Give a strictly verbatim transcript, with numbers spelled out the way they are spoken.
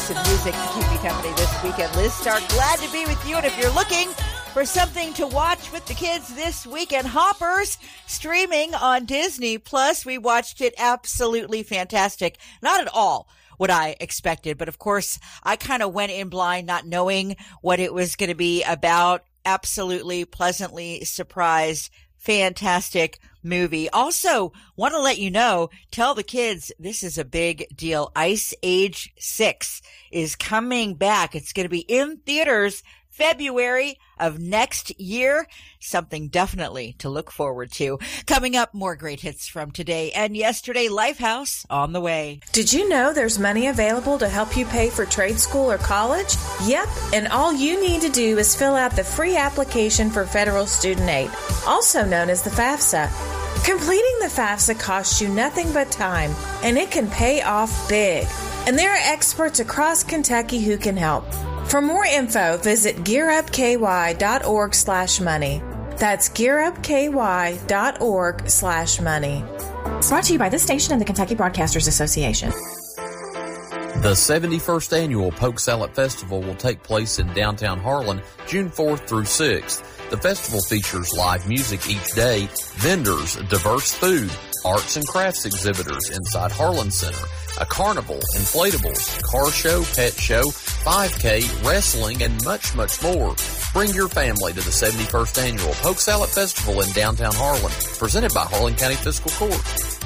and music to keep you company this weekend. Liz Stark, glad to be with you. And if you're looking for something to watch with the kids this weekend, Hoppers, streaming on Disney Plus. We watched it. Absolutely fantastic. Not at all what I expected, but of course, I kind of went in blind, not knowing what it was going to be about. Absolutely pleasantly surprised. Fantastic movie. Also, want to let you know, tell the kids this is a big deal. Ice Age six is coming back. It's going to be in theaters February of next year. Something definitely to look forward to. Coming up, more great hits from today and yesterday. Lifehouse on the way. Did you know there's money available to help you pay for trade school or college? Yep, and all you need to do is fill out the free application for federal student aid, also known as the FAFSA. Completing the FAFSA costs you nothing but time, and it can pay off big. And there are experts across Kentucky who can help. For more info, visit gearupky.org slash money. That's gearupky.org slash money. Brought to you by this station and the Kentucky Broadcasters Association. The seventy-first Annual Polk Salad Festival will take place in downtown Harlan June fourth through sixth. The festival features live music each day, vendors, diverse food, arts and crafts exhibitors inside Harlan Center, a carnival, inflatables, car show, pet show, five K, wrestling, and much, much more. Bring your family to the seventy-first Annual Polk Salad Festival in downtown Harlan, presented by Harlan County Fiscal Court.